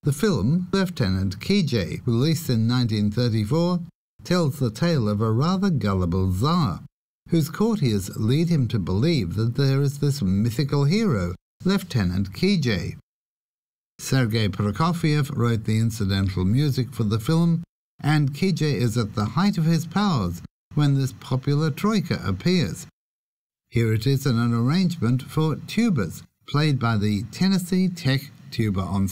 The film, Lieutenant Kijé, released in 1934, tells the tale of a rather gullible Tsar, whose courtiers lead him to believe that there is this mythical hero, Lieutenant Kijé. Sergei Prokofiev wrote the incidental music for the film, and Kijé is at the height of his powers when this popular troika appears. Here it is in an arrangement for tubas, played by the Tennessee Tech Tuba Ensemble.